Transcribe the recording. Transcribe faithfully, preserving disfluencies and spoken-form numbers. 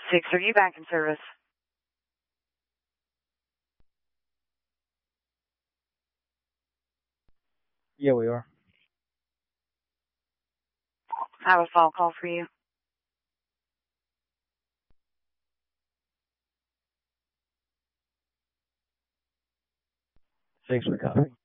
six, are you back in service? Yeah, we are. I have a fall call for you. Thanks for copying.